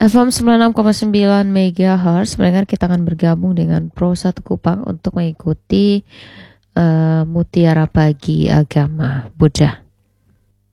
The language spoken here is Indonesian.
FM 96,9 MHz. Mendengar kita akan bergabung dengan Pro 1 Kupang untuk mengikuti Mutiara Pagi Agama Buddha.